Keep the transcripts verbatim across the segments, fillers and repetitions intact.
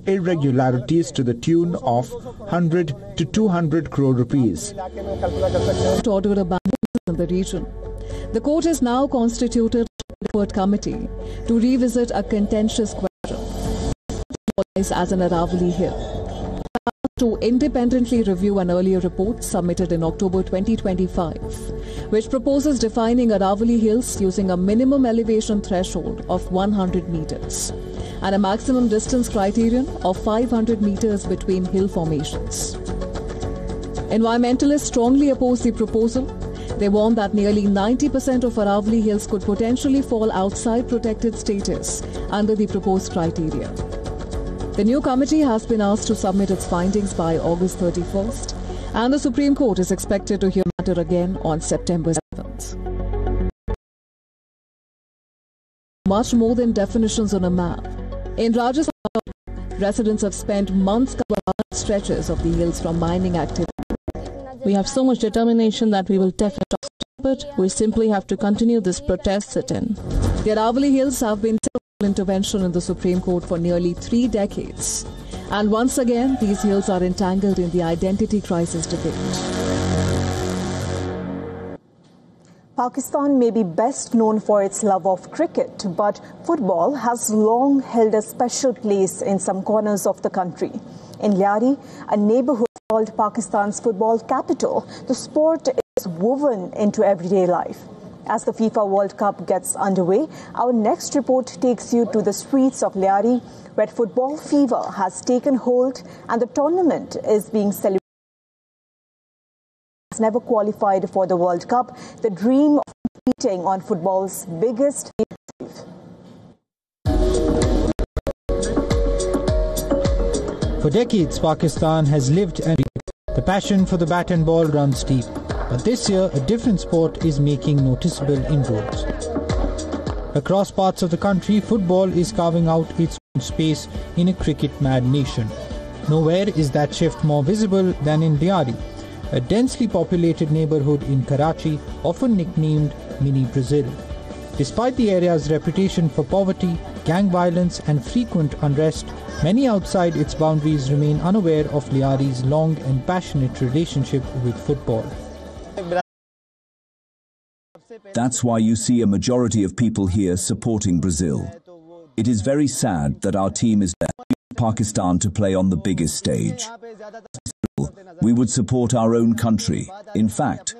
irregularities to the tune of one hundred to two hundred crore rupees. Ordered a ban in the region. The court has now constituted a court committee to revisit a contentious question as an Aravalli Hill. To independently review an earlier report submitted in October twenty twenty-five, which proposes defining Aravalli Hills using a minimum elevation threshold of one hundred meters and a maximum distance criterion of five hundred meters between hill formations. Environmentalists strongly oppose the proposal. They warn that nearly ninety percent of Aravalli Hills could potentially fall outside protected status under the proposed criteria. The new committee has been asked to submit its findings by August thirty-first, and the Supreme Court is expected to hear the matter again on September seventh. Much more than definitions on a map. In Rajasthan, residents have spent months covering stretches of the hills from mining activity. We have so much determination that we will definitely stop it. We simply have to continue this protest sit-in. The Aravalli Hills have been intervention in the Supreme Court for nearly three decades. And once again, these hills are entangled in the identity crisis debate. Pakistan may be best known for its love of cricket, but football has long held a special place in some corners of the country. In Lyari, a neighborhood called Pakistan's football capital, the sport is woven into everyday life. As the FIFA World Cup gets underway, our next report takes you to the streets of Lyari, where football fever has taken hold and the tournament is being celebrated. Has never qualified for the World Cup, the dream of competing on football's biggest stage. For decades, Pakistan has lived and breathed. The passion for the bat and ball runs deep. But this year, a different sport is making noticeable inroads. Across parts of the country, football is carving out its own space in a cricket-mad nation. Nowhere is that shift more visible than in Lyari, a densely populated neighborhood in Karachi, often nicknamed Mini Brazil. Despite the area's reputation for poverty, gang violence and frequent unrest, many outside its boundaries remain unaware of Lyari's long and passionate relationship with football. That's why you see a majority of people here supporting Brazil. It is very sad that our team is there in Pakistan to play on the biggest stage. We would support our own country. In fact,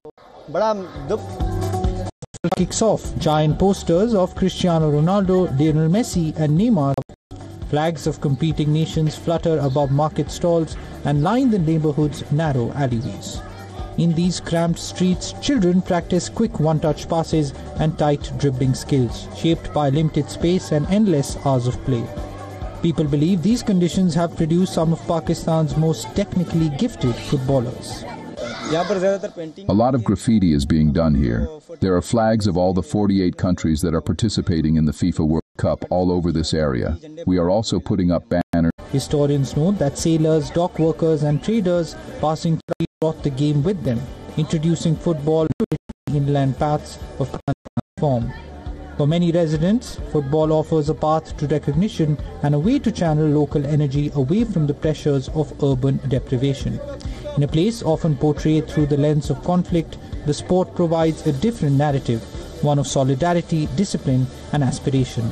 kicks off. Giant posters of Cristiano Ronaldo, Lionel Messi and Neymar. Flags of competing nations flutter above market stalls and line the neighborhood's narrow alleyways. In these cramped streets, children practice quick one-touch passes and tight dribbling skills, shaped by limited space and endless hours of play. People believe these conditions have produced some of Pakistan's most technically gifted footballers. A lot of graffiti is being done here. There are flags of all the forty-eight countries that are participating in the FIFA World Cup all over this area. We are also putting up banners. Historians note that sailors, dock workers and traders passing through brought the game with them, introducing football to the inland paths of form. For many residents, football offers a path to recognition and a way to channel local energy away from the pressures of urban deprivation. In a place often portrayed through the lens of conflict, the sport provides a different narrative, one of solidarity, discipline and aspiration.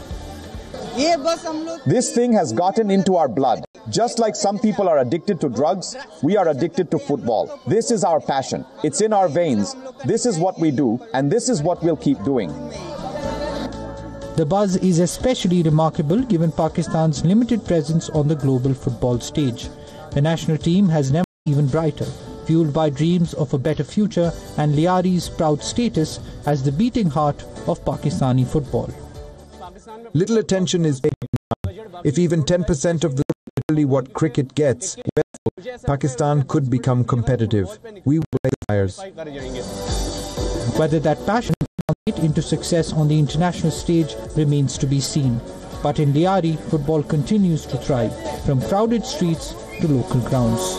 This thing has gotten into our blood. Just like some people are addicted to drugs, we are addicted to football. This is our passion. It's in our veins. This is what we do, and this is what we'll keep doing. The buzz is especially remarkable given Pakistan's limited presence on the global football stage. The national team has never been even brighter, fueled by dreams of a better future and Lyari's proud status as the beating heart of Pakistani football. Little attention is paid now. If even ten percent of the literally what cricket gets, well, Pakistan could become competitive. We will play the fires. Whether that passion translates into success on the international stage remains to be seen. But in Lyari, football continues to thrive, from crowded streets to local grounds.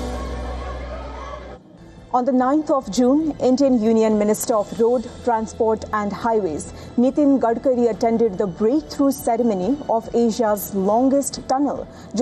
On the ninth of June, Indian Union Minister of Road, Transport and Highways, Nitin Gadkari, attended the breakthrough ceremony of Asia's longest tunnel.